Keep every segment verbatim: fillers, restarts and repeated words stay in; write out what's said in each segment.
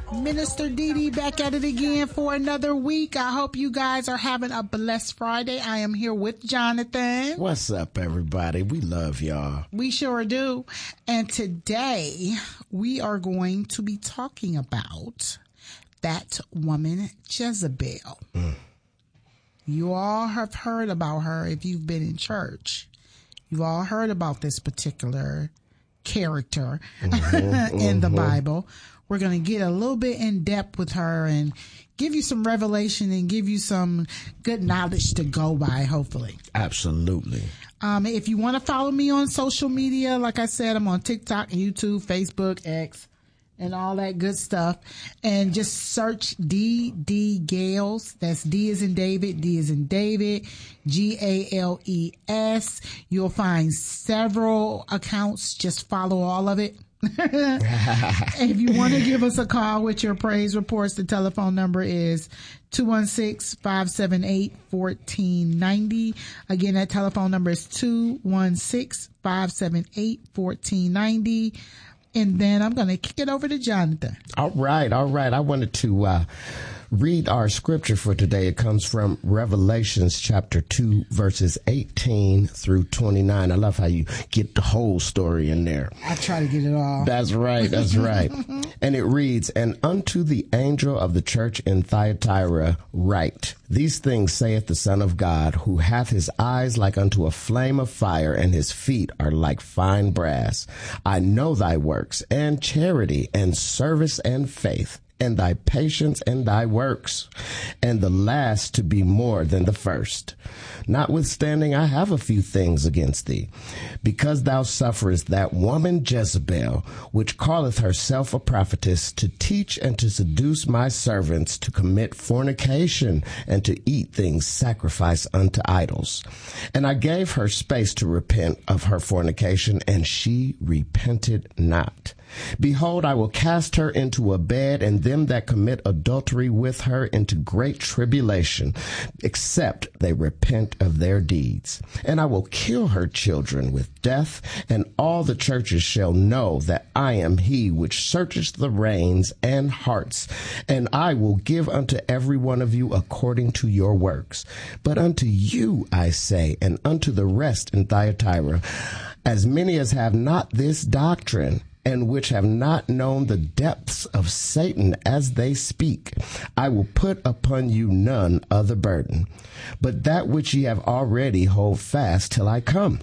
Minister Dee Dee back at it again for another week. I hope you guys are having a blessed Friday. I am here with Jonathan. What's up, everybody? We love y'all. We sure do. And today we are going to be talking about that woman Jezebel. Mm. You all have heard about her if you've been in church. You've all heard about this particular character mm-hmm, in the mm-hmm. Bible. We're going to get a little bit in depth with her and give you some revelation and give you some good knowledge to go by, hopefully. Absolutely. Um, if you want to follow me on social media, like I said, I'm on TikTok, YouTube, Facebook, X, and all that good stuff. And just search D D Gales. That's D as in David, D as in David, G A L E S. You'll find several accounts. Just follow all of it. If you want to give us a call with your praise reports, the telephone number is two one six, five seven eight, one four nine zero. Again, that telephone number is two one six, five seven eight, one four nine zero. And then I'm going to kick it over to Jonathan. All right. All right. I wanted to uh, read our scripture for today. It comes from Revelations chapter two, verses eighteen through twenty-nine. I love how you get the whole story in there. I try to get it all. That's right. That's right. And it reads, "And unto the angel of the church in Thyatira write, These things saith the Son of God, who hath his eyes like unto a flame of fire, and his feet are like fine brass. I know thy works, and charity, and service, and faith, and thy patience, and thy works, and the last to be more than the first. Notwithstanding, I have a few things against thee, because thou sufferest that woman Jezebel, which calleth herself a prophetess, to teach and to seduce my servants to commit fornication and to eat things sacrificed unto idols. And I gave her space to repent of her fornication, and she repented not. Behold, I will cast her into a bed, and them that commit adultery with her into great tribulation, except they repent of their deeds. And I will kill her children with death, and all the churches shall know that I am he which searcheth the reins and hearts. And I will give unto every one of you according to your works. But unto you, I say, and unto the rest in Thyatira, as many as have not this doctrine, and which have not known the depths of Satan as they speak, I will put upon you none other burden, but that which ye have already hold fast till I come.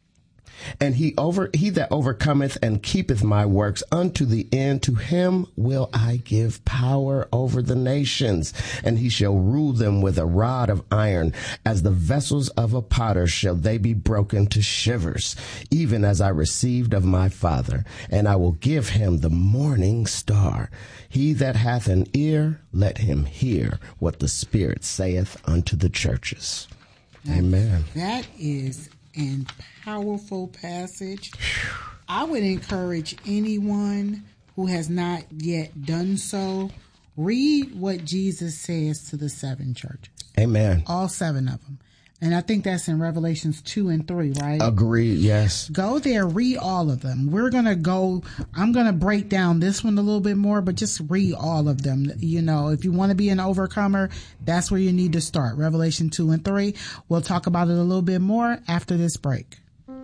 And he over he that overcometh and keepeth my works unto the end, to him will I give power over the nations, and he shall rule them with a rod of iron. As the vessels of a potter shall they be broken to shivers, even as I received of my Father. And I will give him the morning star. He that hath an ear, let him hear what the Spirit saith unto the churches." Now, amen. That is and powerful passage. I would encourage anyone who has not yet done so, read what Jesus says to the seven churches. Amen. All seven of them. And I think that's in Revelations two and three, right? Agreed, yes. Go there, read all of them. We're going to go, I'm going to break down this one a little bit more, but just read all of them. You know, if you want to be an overcomer, that's where you need to start. Revelation two and three. We'll talk about it a little bit more after this break.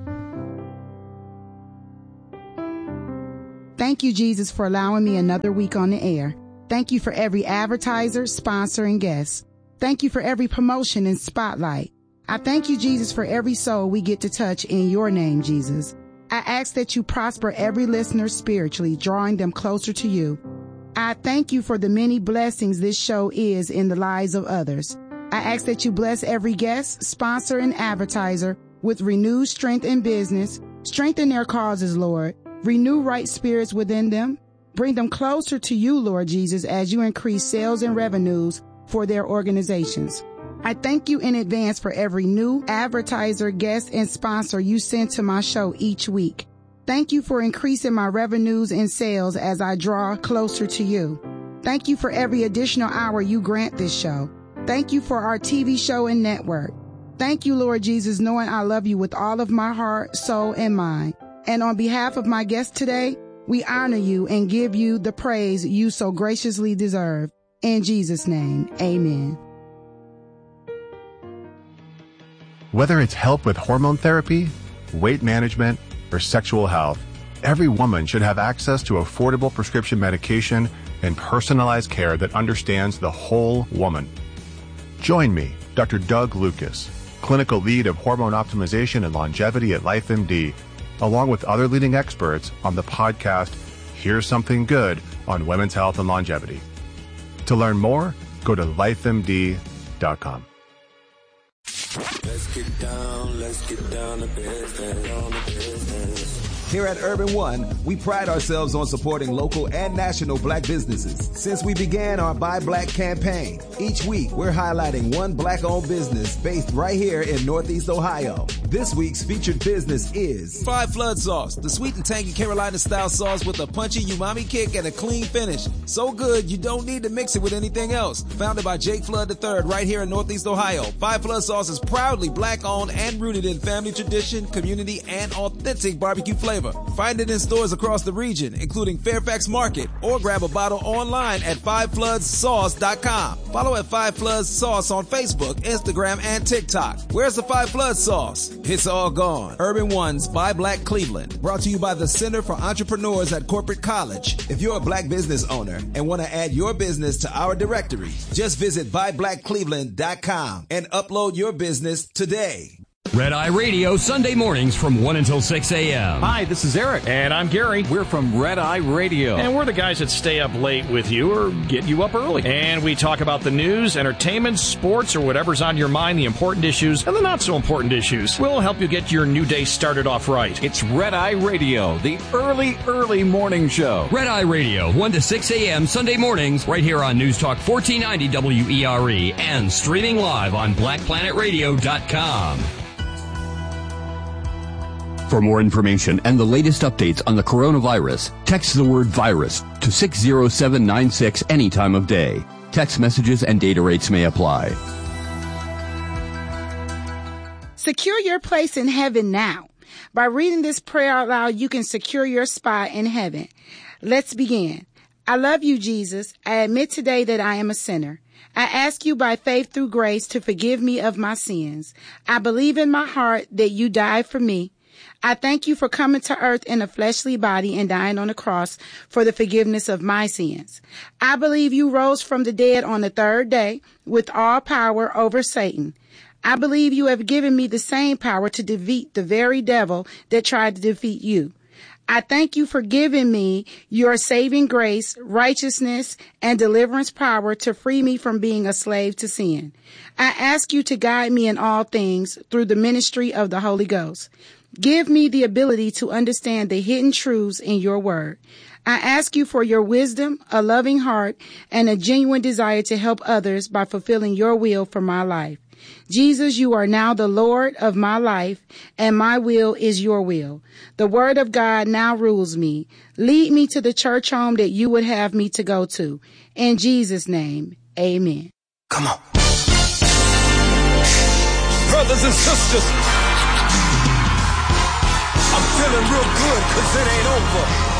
Thank you, Jesus, for allowing me another week on the air. Thank you for every advertiser, sponsor, and guest. Thank you for every promotion and spotlight. I thank you, Jesus, for every soul we get to touch in your name, Jesus. I ask that you prosper every listener spiritually, drawing them closer to you. I thank you for the many blessings this show is in the lives of others. I ask that you bless every guest, sponsor, and advertiser with renewed strength in business. Strengthen their causes, Lord. Renew right spirits within them. Bring them closer to you, Lord Jesus, as you increase sales and revenues for their organizations. I thank you in advance for every new advertiser, guest, and sponsor you send to my show each week. Thank you for increasing my revenues and sales as I draw closer to you. Thank you for every additional hour you grant this show. Thank you for our T V show and network. Thank you, Lord Jesus, knowing I love you with all of my heart, soul, and mind. And on behalf of my guest today, We honor you and give you the praise you so graciously deserve. In Jesus' name, amen. Whether it's help with hormone therapy, weight management, or sexual health, every woman should have access to affordable prescription medication and personalized care that understands the whole woman. Join me, Doctor Doug Lucas, clinical lead of hormone optimization and longevity at LifeMD, along with other leading experts on the podcast, Here's Something Good on Women's Health and Longevity. To learn more, go to life M D dot com. Let's get down, let's get down to business, on the business. Here at Urban One, we pride ourselves on supporting local and national black businesses. Since we began our Buy Black campaign, each week we're highlighting one black-owned business based right here in Northeast Ohio. This week's featured business is Five Flood Sauce, the sweet and tangy Carolina-style sauce with a punchy umami kick and a clean finish. So good, you don't need to mix it with anything else. Founded by Jake Flood the third right here in Northeast Ohio, Five Flood Sauce is proudly black-owned and rooted in family tradition, community, and authentic barbecue flavor. Find it in stores across the region, including Fairfax Market, or grab a bottle online at five floods sauce dot com. Follow at Five Floods Sauce on Facebook, Instagram, and TikTok. Where's the Five Floods Sauce? It's all gone. Urban One's Buy Black Cleveland, brought to you by the Center for Entrepreneurs at Corporate College. If you're a black business owner and want to add your business to our directory, just visit buy black cleveland dot com and upload your business today. Red Eye Radio, Sunday mornings from one until six a.m. Hi, this is Eric. And I'm Gary. We're from Red Eye Radio. And we're the guys that stay up late with you or get you up early. And we talk about the news, entertainment, sports, or whatever's on your mind, the important issues and the not so important issues. We'll help you get your new day started off right. It's Red Eye Radio, the early, early morning show. Red Eye Radio, one to six a.m. Sunday mornings, right here on News Talk fourteen ninety W E R E and streaming live on black planet radio dot com. For more information and the latest updates on the coronavirus, text the word virus to six zero seven nine six any time of day. Text messages and data rates may apply. Secure your place in heaven now. By reading this prayer out loud, you can secure your spot in heaven. Let's begin. I love you, Jesus. I admit today that I am a sinner. I ask you by faith through grace to forgive me of my sins. I believe in my heart that you died for me. I thank you for coming to earth in a fleshly body and dying on the cross for the forgiveness of my sins. I believe you rose from the dead on the third day with all power over Satan. I believe you have given me the same power to defeat the very devil that tried to defeat you. I thank you for giving me your saving grace, righteousness, and deliverance power to free me from being a slave to sin. I ask you to guide me in all things through the ministry of the Holy Ghost. Give me the ability to understand the hidden truths in your word. I ask you for your wisdom, a loving heart, and a genuine desire to help others by fulfilling your will for my life. Jesus, you are now the Lord of my life, and my will is your will. The word of God now rules me. Lead me to the church home that you would have me to go to. In Jesus' name, amen. Come on. Brothers and sisters, I'm feeling real good because it ain't over.